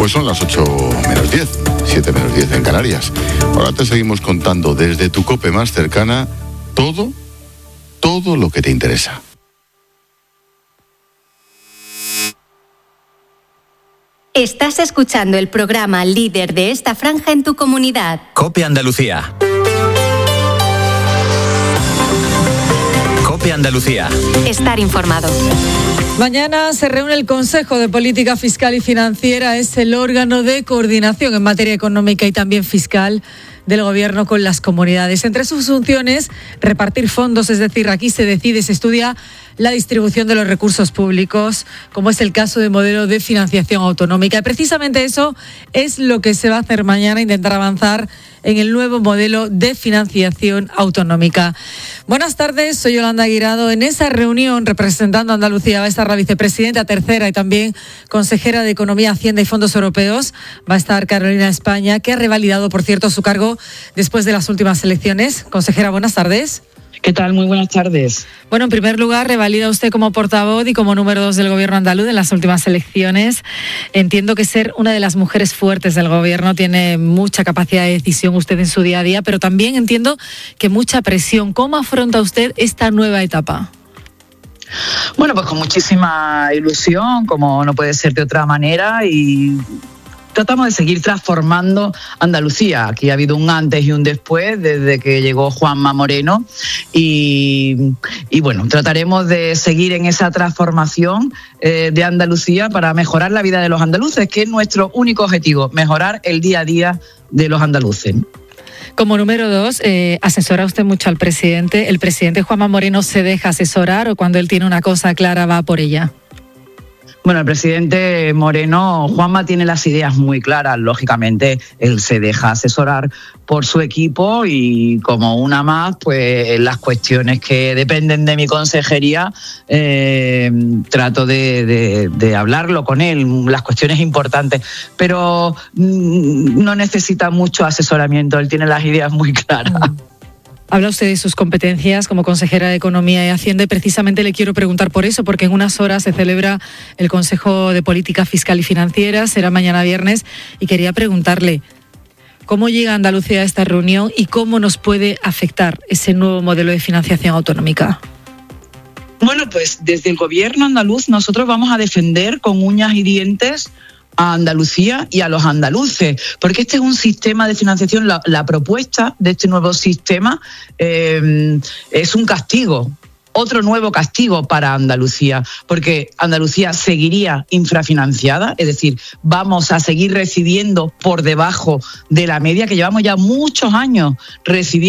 Pues son las 8:10, 7:10 en Canarias. Ahora te seguimos contando desde tu COPE más cercana todo lo que te interesa. Estás escuchando el programa líder de esta franja en tu comunidad. COPE Andalucía. COPE Andalucía. Estar informado. Mañana se reúne el Consejo de Política Fiscal y Financiera. Es el órgano de coordinación en materia económica y también fiscal del Gobierno con las comunidades. Entre sus funciones, repartir fondos, es decir, aquí se estudia la distribución de los recursos públicos, como es el caso del modelo de financiación autonómica. Y precisamente eso es lo que se va a hacer mañana, intentar avanzar en el nuevo modelo de financiación autonómica. Buenas tardes, soy Yolanda Guirado. En esa reunión, representando a Andalucía, va a estar la vicepresidenta tercera y también consejera de Economía, Hacienda y Fondos Europeos. Va a estar Carolina España, que ha revalidado, por cierto, su cargo después de las últimas elecciones. Consejera, buenas tardes. ¿Qué tal? Muy buenas tardes. Bueno, en primer lugar, revalida usted como portavoz y como número 2 del Gobierno andaluz en las últimas elecciones. Entiendo que ser una de las mujeres fuertes del Gobierno, tiene mucha capacidad de decisión usted en su día a día, pero también entiendo que mucha presión. ¿Cómo afronta usted esta nueva etapa? Bueno, pues con muchísima ilusión, como no puede ser de otra manera, y tratamos de seguir transformando Andalucía. Aquí ha habido un antes y un después desde que llegó Juanma Moreno y bueno, trataremos de seguir en esa transformación de Andalucía para mejorar la vida de los andaluces, que es nuestro único objetivo, mejorar el día a día de los andaluces. Como número 2, ¿asesora usted mucho al presidente? ¿El presidente Juanma Moreno se deja asesorar o cuando él tiene una cosa clara va por ella? Bueno, el presidente Moreno, Juanma tiene las ideas muy claras, lógicamente él se deja asesorar por su equipo y como una más, pues las cuestiones que dependen de mi consejería, trato de hablarlo con él, las cuestiones importantes, pero no necesita mucho asesoramiento, él tiene las ideas muy claras. Habla usted de sus competencias como consejera de Economía y Hacienda y precisamente le quiero preguntar por eso, porque en unas horas se celebra el Consejo de Política Fiscal y Financiera, será mañana viernes, y quería preguntarle cómo llega Andalucía a esta reunión y cómo nos puede afectar ese nuevo modelo de financiación autonómica. Bueno, pues desde el Gobierno andaluz nosotros vamos a defender con uñas y dientes a Andalucía y a los andaluces, porque este es un sistema de financiación, la propuesta de este nuevo sistema es un castigo, otro nuevo castigo para Andalucía, porque Andalucía seguiría infrafinanciada, es decir, vamos a seguir recibiendo por debajo de la media, que llevamos ya muchos años recibiendo